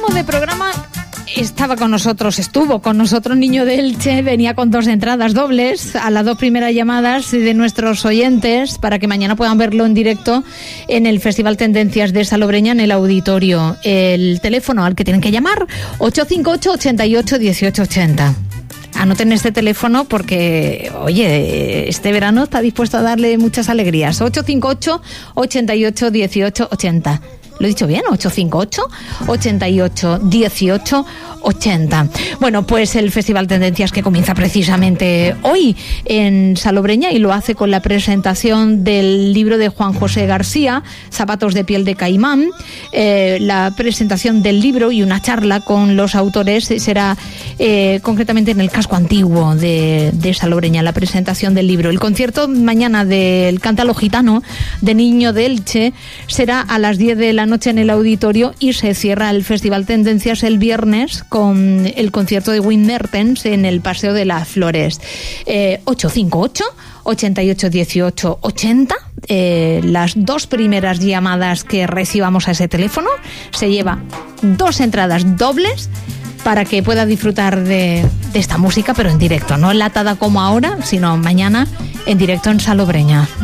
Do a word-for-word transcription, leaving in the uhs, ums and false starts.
empezamos de programa estaba con nosotros, estuvo con nosotros Niño de Elche, venía con dos entradas dobles a las dos primeras llamadas de nuestros oyentes para que mañana puedan verlo en directo en el Festival Tendencias de Salobreña en el auditorio. El teléfono al que tienen que llamar, ocho cinco ocho, ochenta y ocho, dieciocho ochenta. Anoten este teléfono porque, oye, este verano está dispuesto a darle muchas alegrías. ocho cinco ocho, ochenta y ocho, dieciocho ochenta. ¿Lo he dicho bien? ocho cinco ocho, ochenta y ocho, dieciocho ochenta. Bueno, pues el Festival Tendencias que comienza precisamente hoy en Salobreña y lo hace con la presentación del libro de Juan José García, Zapatos de piel de caimán. Eh, la presentación del libro y una charla con los autores será eh, concretamente en el casco antiguo de, de Salobreña, la presentación del libro. El concierto mañana del Cántalo Gitano de Niño de Elche será a las diez de la noche en el auditorio y se cierra el Festival Tendencias el viernes con el concierto de Wim Mertens en el Paseo de las Flores. eh, ocho cinco ocho, ochenta y ocho, dieciocho ochenta. Eh, las dos primeras llamadas que recibamos a ese teléfono se lleva dos entradas dobles para que pueda disfrutar de, de esta música, pero en directo, no enlatada como ahora, sino mañana en directo en Salobreña.